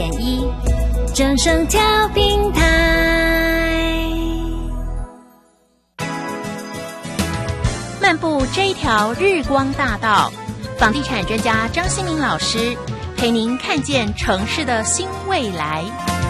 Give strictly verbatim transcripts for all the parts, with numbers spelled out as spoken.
点一，正声调频台。漫步这一条日光大道，房地产专家张新民老师陪您看见城市的新未来。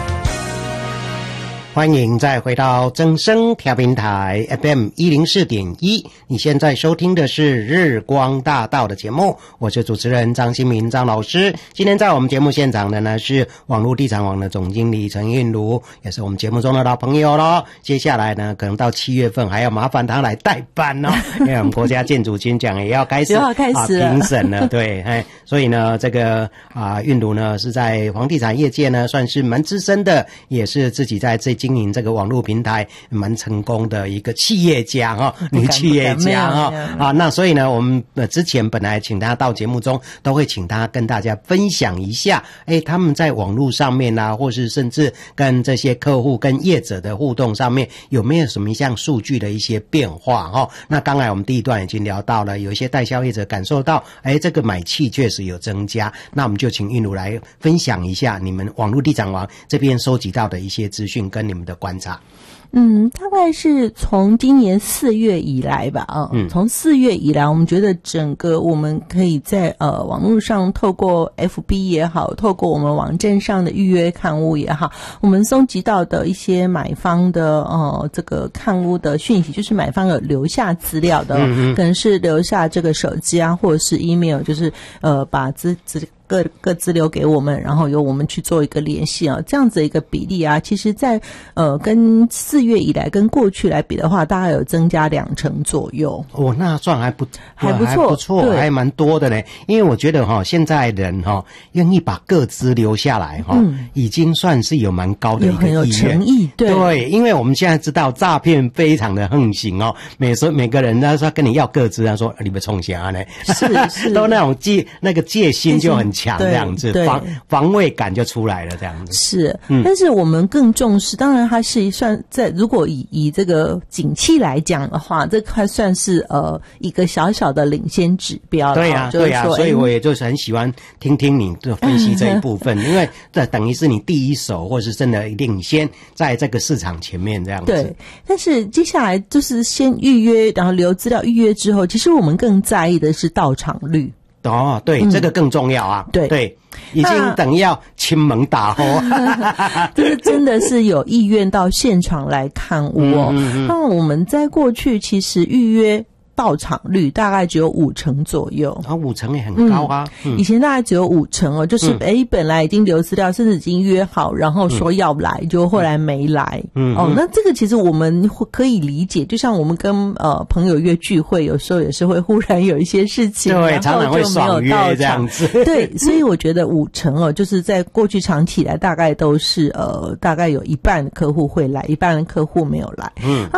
欢迎再回到正声调频台 F M 一零四点一，你现在收听的是日光大道的节目，我是主持人张新民张老师。今天在我们节目现场的呢是网络地产网的总经理陈韵如，也是我们节目中的老朋友咯。接下来呢可能到七月份还要麻烦他来代班哦，因为我们国家建筑金奖也要开始要开始了、 啊、评审了，对，哎，所以呢这个啊韵如呢是在房地产业界呢算是蛮资深的，也是自己在这经营这个网络平台蛮成功的一个企业家哈、哦，女企业家哈、哦、啊，那所以呢，我们呃之前本来请他到节目中，都会请他跟大家分享一下，哎，他们在网络上面啊，或是甚至跟这些客户跟业者的互动上面，有没有什么像数据的一些变化哈、哦？那刚才我们第一段已经聊到了，有一些代销业者感受到，哎，这个买气确实有增加，那我们就请韵如来分享一下你们网络地产王这边收集到的一些资讯跟你们的观察。 嗯，大概是从今年四月以来吧，啊，嗯，从四月以来，我们觉得整个我们可以在呃网络上透过 F B 也好，透过我们网站上的预约看屋也好，我们搜集到的一些买方的呃这个看屋的讯息，就是买方有留下资料的，嗯、可能是留下这个手机啊，或者是 email， 就是呃把资资。各各资留给我们，然后由我们去做一个联系啊，这样子一个比例啊，其实在呃跟四月以来跟过去来比的话，大概有增加两成左右。 哦，那算还不还不错， 还不错，还蛮多的呢。因为我觉得哈、哦，现在人哈、哦、愿意把个资留下来哈、哦嗯，已经算是有蛮高的一个意愿， 有很有诚意。对对，因为我们现在知道诈骗非常的横行哦，每时每个人他说跟你要个资，他说你们冲啥呢？ 是是， 都那种戒那个戒心就很强。这样子防防卫感就出来了，这样子是、嗯，但是我们更重视，当然它是算在如果以以这个景气来讲的话，这块算是呃一个小小的领先指标。 对呀、啊，对呀、啊，所以我也就是很喜欢听听你的分析这一部分，因为这等于是你第一手，或是真的领先在这个市场前面这样子。 对，但是接下来就是先预约，然后留资料预约之后，其实我们更在意的是到场率。 哦，对、嗯，这个更重要啊！ 对对，已经等要亲门打呼， 就是真的是有意愿到现场来看屋哦。那、嗯嗯嗯、我们在过去其实预约到场率大概只有五成左右， 啊，五成也很高啊、 嗯嗯。以前大概只有五成哦，就是哎、嗯，本来已经留资料，甚至已经约好，然后说要来，嗯、就后来没来。嗯，哦，那这个其实我们可以理解，就像我们跟呃朋友约聚会，有时候也是会忽然有一些事情， 对， 然后就没有到场。对，所以我觉得五成哦，就是在过去长期以来，大概都是呃，大概有一半的客户会来，一半的客户没有来。嗯，那